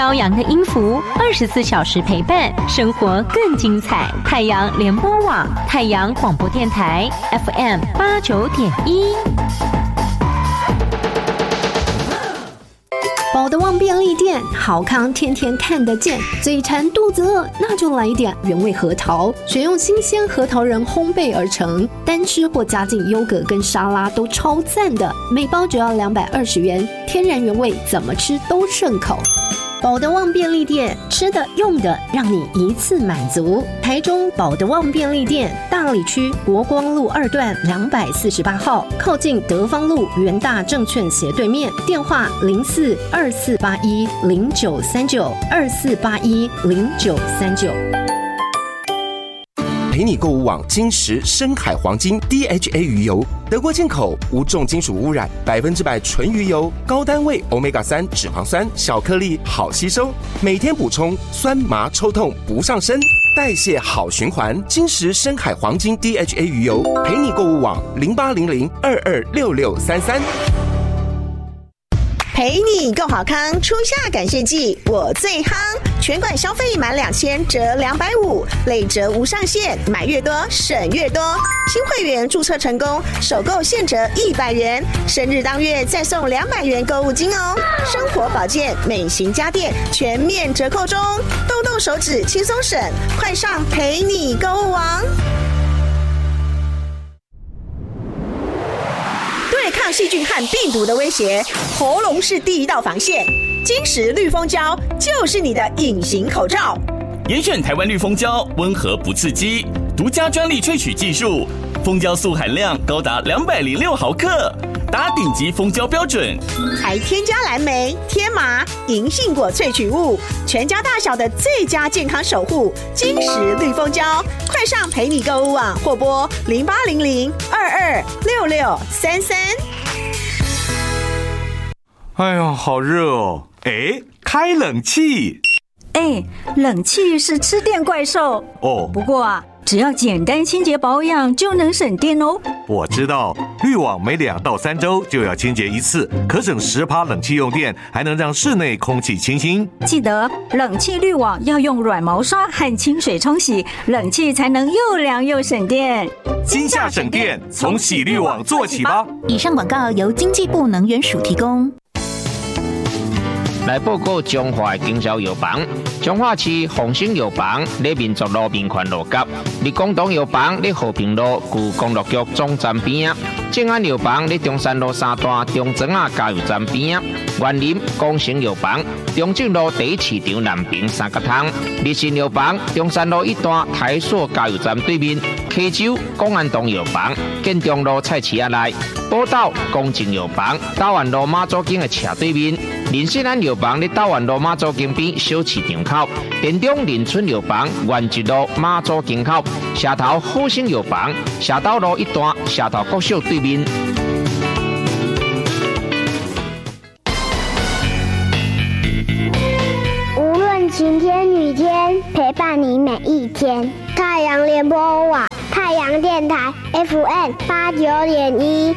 飘扬的音符，24小时陪伴，生活更精彩。太阳联播网，太阳广播电台 FM89.1。 宝德旺便利店，好康天天看得见。嘴馋肚子饿，那就来一点原味核桃，选用新鲜核桃仁烘焙而成，单吃或加进优格跟沙拉都超赞的。每包只要220元，天然原味，怎么吃都顺口。宝德旺便利店，吃的用的让你一次满足。台中宝德旺便利店，大里区国光路2段248号，靠近德芳路元大证券斜对面。电话042481093924810939。 陪你购物网金石深海黄金 DHA 鱼油，德国进口，无重金属污染，100%纯鱼油，高单位 Omega-3 脂肪酸，小颗粒好吸收，每天补充，酸麻抽痛不上身，代谢好循环。金石深海黄金 DHA 鱼油，陪你购物网0800226633。 陪你够好康，初夏感谢季我最夯，全馆消费满2000折250，累折无上限，买越多省越多。新会员注册成功，首购现折100元，生日当月再送200元购物金哦。生活保健、美型家电全面折扣中，动动手指轻松省，快上陪你购物网。对抗细菌和病毒的威胁，喉咙是第一道防线。金石绿蜂胶就是你的隐形口罩。 严选台湾绿蜂胶，温和不刺激，独家专利萃取技术，蜂胶素含量高达206毫克，达顶级蜂胶标准。 还添加蓝莓、天麻、银杏果萃取物，全家大小的最佳健康守护。金石绿蜂胶，快上陪你购物网或拨0800226633。 哎呀，好热哦！开冷气。 冷气是吃电怪兽哦。 不过啊，只要简单清洁保养就能省电哦。 我知道，滤网每2到3周就要清洁一次，可省10%冷气用电，还能让室内空气清新。 记得冷气滤网要用软毛刷和清水冲洗，冷气才能又凉又省电。 今夏省电，从洗滤网做起吧。 以上广告由经济部能源署提供。 来报告中华经销药房，中华市丰兴药房在民族路民权路角，立广东药房在和平路旧公路局总站边，正安药房在中山路3段中庄仔加油站边，园林光成药房中正路第1市场南平3角通，立信药房中山路1段台塑加油站对面，溪州公安东药房建中路菜市仔内，宝岛公正药房大湾路马祖径的斜对面。林信安药房在大湾路马祖径边小市场口，田中林村药房原一路马祖径口，社头好生药房社头路1段社头国小对面。 无论晴天雨天，陪伴你每一天。太阳联播网，太阳电台 FM89.1。